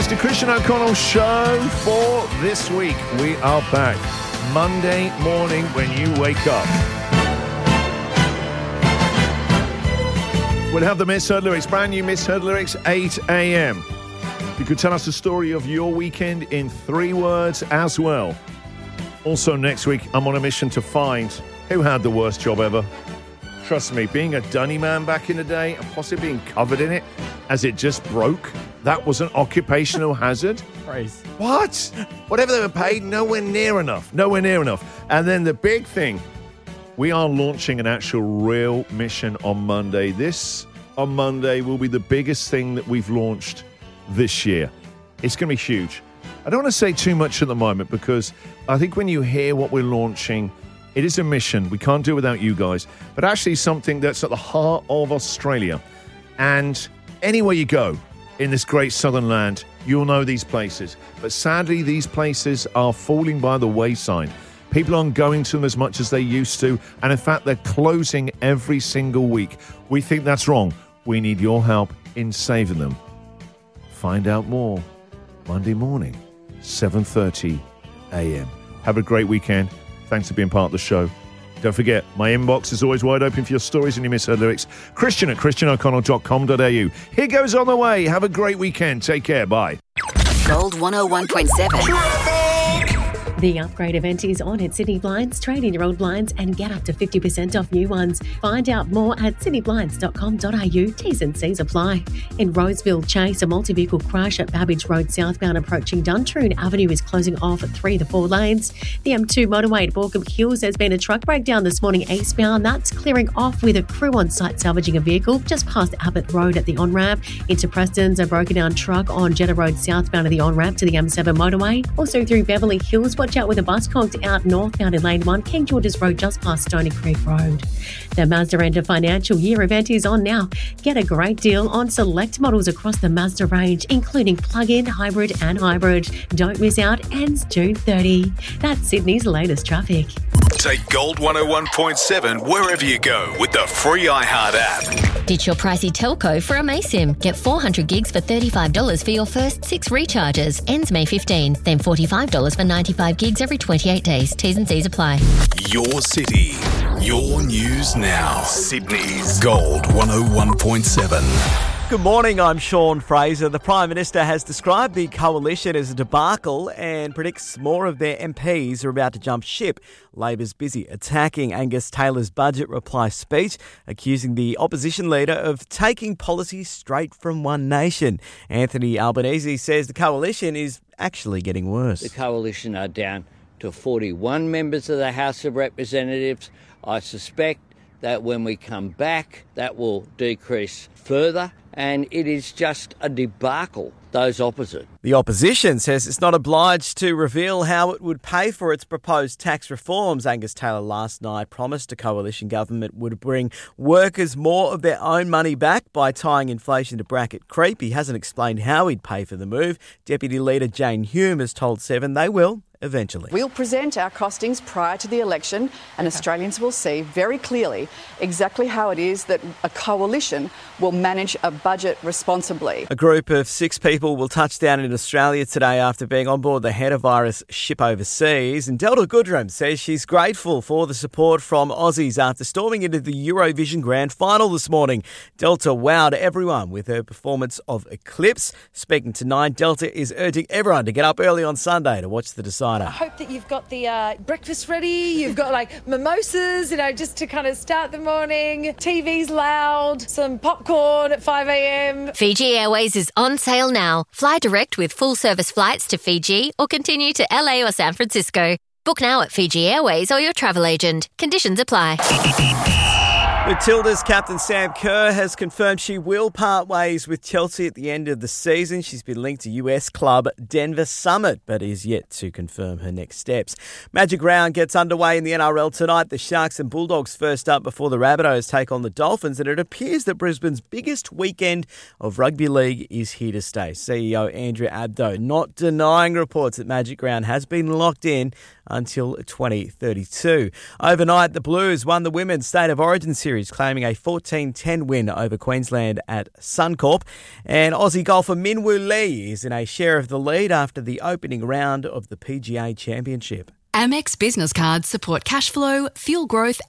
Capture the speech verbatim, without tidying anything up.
It's the Christian O'Connell Show for this week. We are back Monday morning when you wake up. We'll have the Misheard Lyrics, brand new Misheard Lyrics, eight a.m. You could tell us the story of your weekend in three words as well. Also next week, I'm on a mission to find who had the worst job ever. Trust me, being a dunny man back in the day and possibly being covered in it as it just broke, that was an occupational hazard. Praise. What? Whatever they were paid, nowhere near enough. Nowhere near enough. And then the big thing, we are launching an actual real mission on Monday. This on Monday will be the biggest thing that we've launched this year. It's going to be huge. I don't want to say too much at the moment because I think when you hear what we're launching, it is a mission. We can't do it without you guys. But actually something that's at the heart of Australia. And anywhere you go in this great southern land, you'll know these places. But sadly, these places are falling by the wayside. People aren't going to them as much as they used to. And in fact, they're closing every single week. We think that's wrong. We need your help in saving them. Find out more Monday morning, seven thirty a.m. Have a great weekend. Thanks for being part of the show. Don't forget, my inbox is always wide open for your stories and your misheard lyrics. Christian at christian o'connell dot com dot a u. Here goes on the way. Have a great weekend. Take care. Bye. Gold one oh one point seven. The upgrade event is on at Sydney Blinds. Trade in your old blinds and get up to fifty percent off new ones. Find out more at sydney blinds dot com dot a u. T's and C's apply. In Roseville Chase, a multi-vehicle crash at Babbage Road southbound approaching Duntroon Avenue is closing off at three of the four lanes. The M two motorway at Baulkham Hills has been a truck breakdown this morning eastbound. That's clearing off with a crew on site salvaging a vehicle just past Abbott Road at the on-ramp. Into Preston's a broken down truck on Jeddah Road southbound of the on-ramp to the M seven motorway. Also through Beverly Hills, watch out with a bus conked out northbound in Lane one, King George's Road just past Stony Creek Road. The Mazda End of Financial Year event is on now. Get a great deal on select models across the Mazda range, including plug-in, hybrid and hybrid. Don't miss out, ends June thirtieth. That's Sydney's latest traffic. Take Gold one oh one point seven wherever you go with the free iHeart app. Ditch your pricey telco for a Maysim. Get four hundred gigs for thirty-five dollars for your first six recharges. Ends May fifteenth. Then forty-five dollars for ninety-five gigs every twenty-eight days. T's and C's apply. Your city, your news now. Sydney's Gold one oh one point seven. Good morning, I'm Sean Fraser. The Prime Minister has described the coalition as a debacle and predicts more of their M Ps are about to jump ship. Labor's busy attacking Angus Taylor's budget reply speech, accusing the opposition leader of taking policy straight from One Nation. Anthony Albanese says the coalition is actually getting worse. The coalition are down to forty-one members of the House of Representatives. I suspect that when we come back, that will decrease further, and it is just a debacle, those opposite. The opposition says it's not obliged to reveal how it would pay for its proposed tax reforms. Angus Taylor last night promised a coalition government would bring workers more of their own money back by tying inflation to bracket creep. He hasn't explained how he'd pay for the move. Deputy Leader Jane Hume has told Seven they will eventually. We'll present our costings prior to the election and Australians will see very clearly exactly how it is that a coalition will manage a budget responsibly. A group of six people will touch down in Australia today after being on board the Hetavirus ship overseas. And Delta Goodrem says she's grateful for the support from Aussies after storming into the Eurovision Grand Final this morning. Delta wowed everyone with her performance of Eclipse. Speaking to Nine, Delta is urging everyone to get up early on Sunday to watch the decider. I hope that you've got the uh, breakfast ready, you've got like mimosas, you know, just to kind of start the morning, T V's loud, some popcorn at five a.m. Fiji Airways is on sale now. Fly direct with full service flights to Fiji or continue to L A or San Francisco. Book now at Fiji Airways or your travel agent. Conditions apply. Matilda's captain Sam Kerr has confirmed she will part ways with Chelsea at the end of the season. She's been linked to U S club Denver Summit, but is yet to confirm her next steps. Magic Round gets underway in the N R L tonight. The Sharks and Bulldogs first up before the Rabbitohs take on the Dolphins, and it appears that Brisbane's biggest weekend of rugby league is here to stay. C E O Andrew Abdo not denying reports that Magic Round has been locked in until twenty thirty-two. Overnight, the Blues won the Women's State of Origin Series Series, claiming a fourteen ten win over Queensland at Suncorp. And Aussie golfer Min Woo Lee is in a share of the lead after the opening round of the P G A Championship. Amex Business Cards support cash flow, fuel growth